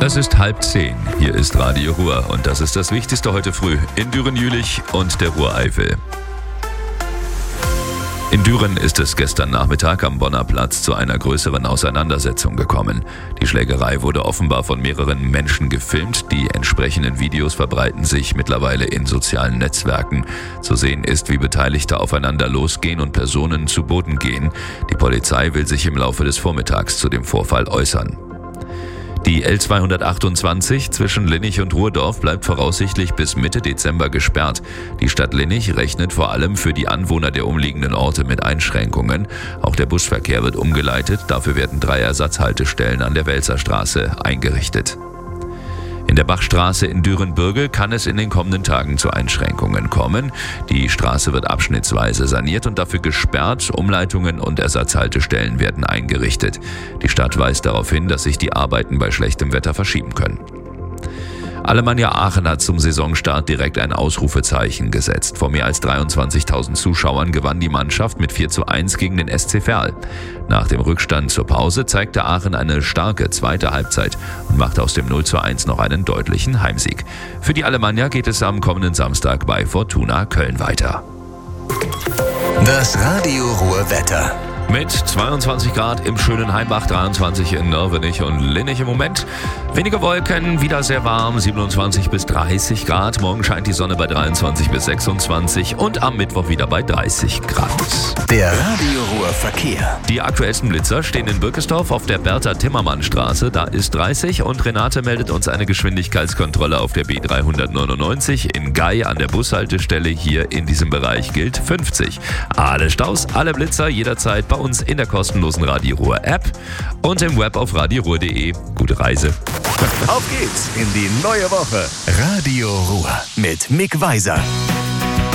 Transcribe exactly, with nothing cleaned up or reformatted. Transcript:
Es ist halb zehn. Hier ist Radio Ruhr und das ist das Wichtigste heute früh in Düren-Jülich und der Ruhr-Eifel. In Düren ist es gestern Nachmittag am Bonner Platz zu einer größeren Auseinandersetzung gekommen. Die Schlägerei wurde offenbar von mehreren Menschen gefilmt. Die entsprechenden Videos verbreiten sich mittlerweile in sozialen Netzwerken. Zu sehen ist, wie Beteiligte aufeinander losgehen und Personen zu Boden gehen. Die Polizei will sich im Laufe des Vormittags zu dem Vorfall äußern. Die L zweihundertachtundzwanzig zwischen Linnich und Ruhrdorf bleibt voraussichtlich bis Mitte Dezember gesperrt. Die Stadt Linnich rechnet vor allem für die Anwohner der umliegenden Orte mit Einschränkungen. Auch der Busverkehr wird umgeleitet, dafür werden drei Ersatzhaltestellen an der Welserstraße eingerichtet. In der Bachstraße in Düren-Bürgel kann es in den kommenden Tagen zu Einschränkungen kommen. Die Straße wird abschnittsweise saniert und dafür gesperrt. Umleitungen und Ersatzhaltestellen werden eingerichtet. Die Stadt weist darauf hin, dass sich die Arbeiten bei schlechtem Wetter verschieben können. Alemannia Aachen hat zum Saisonstart direkt ein Ausrufezeichen gesetzt. Vor mehr als dreiundzwanzigtausend Zuschauern gewann die Mannschaft mit vier zu eins gegen den S C Verl. Nach dem Rückstand zur Pause zeigte Aachen eine starke zweite Halbzeit und machte aus dem null zu eins noch einen deutlichen Heimsieg. Für die Alemannia geht es am kommenden Samstag bei Fortuna Köln weiter. Das Radio Ruhr Wetter. Mit zweiundzwanzig Grad im schönen Heimbach, dreiundzwanzig in Nörvenich und Linnich im Moment. Weniger Wolken, wieder sehr warm, siebenundzwanzig bis dreißig Grad. Morgen scheint die Sonne bei dreiundzwanzig bis sechsundzwanzig und am Mittwoch wieder bei dreißig Grad. Der Radio Ruhr Verkehr. Die aktuellsten Blitzer stehen in Birkesdorf auf der Bertha-Timmermann-Straße. Da ist dreißig und Renate meldet uns eine Geschwindigkeitskontrolle auf der B dreihundertneunundneunzig. In Gei an der Bushaltestelle hier in diesem Bereich gilt fünfzig. Alle Staus, alle Blitzer jederzeit bei uns in der kostenlosen Radio Ruhr App und im Web auf radio ruhr punkt de. Gute Reise. Auf geht's in die neue Woche. Radio Ruhr mit Mick Weiser.